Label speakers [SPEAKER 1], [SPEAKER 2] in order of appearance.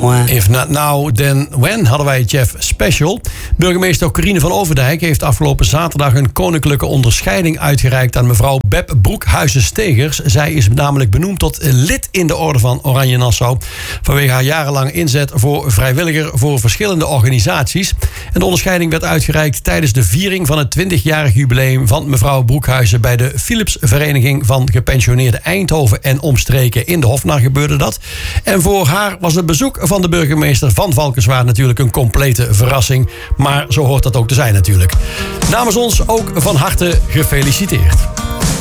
[SPEAKER 1] when.
[SPEAKER 2] If not now, then when hadden wij Jeff Special. Burgemeester Corine van Overdijk heeft afgelopen zaterdag een koninklijke onderscheiding uitgereikt aan mevrouw Beb Broekhuizen-Stegers. Zij is namelijk benoemd tot lid in de Orde van Oranje Nassau vanwege haar jarenlang inzet voor vrijwilliger voor verschillende organisaties. En de onderscheiding werd uitgereikt tijdens de viering van het 20-jarig jubileum van mevrouw Broekhuizen bij de Philips Vereniging van Gepensioneerden Eindhoven en omstreken. In de Hofnar gebeurde dat. En voor haar was het bezoek van de burgemeester van Valkenswaard natuurlijk een complete verrassing. Maar zo hoort dat ook te zijn natuurlijk. Namens ons ook van harte gefeliciteerd.